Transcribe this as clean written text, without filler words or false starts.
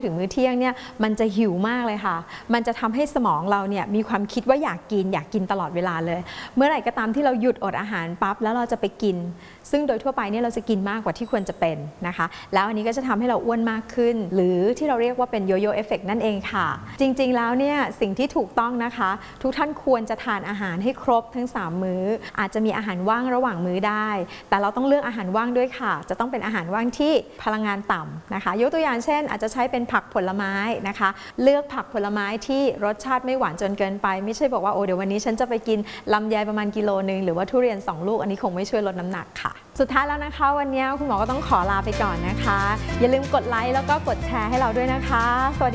ถึงมื้อเที่ยงเนี่ยมันจะหิวมากเลยค่ะมันจะทำให้สมองเราเนี่ยมีความคิดว่าอยากกินตลอดเวลาเลยเมื่อไหร่ก็ตามที่เราหยุดอดอาหารปั๊บแล้วเราจะไปกินซึ่งโดยทั่วไปเนี่ยเราจะกินมากกว่าที่ควรจะเป็นนะคะแล้วอันนี้ก็จะทำให้เราอ้วนมากขึ้นหรือที่เราเรียกว่าเป็นโยโย่เอฟเฟกต์นั่นเองค่ะจริงๆแล้วเนี่ยสิ่งที่ถูกต้องนะคะทุกท่านควรจะทานอาหารให้ครบทั้ง3มื้ออาจจะมีอาหารว่างระหว่างมื้อได้แต่เราต้องเลือกอาหารว่างด้วยค่ะจะต้องเป็นอาหารว่างที่พลังงานต่ำนะคะยกตัวอย่างเช่นอาจจะใช้เป็นผักผลไม้นะคะเลือกผักผลไม้ที่รสชาติไม่หวานจนเกินไปไม่ใช่บอกว่าโอ้เดี๋ยววันนี้ฉันจะไปกินลำไยประมาณกิโลนึงหรือว่าทุเรียน2ลูกอันนี้คงไม่ช่วยลดน้ำหนักค่ะสุดท้ายแล้วนะคะวันนี้คุณหมอก็ต้องขอลาไปก่อนนะคะอย่าลืมกดไลค์แล้วก็กดแชร์ให้เราด้วยนะคะสวัสดี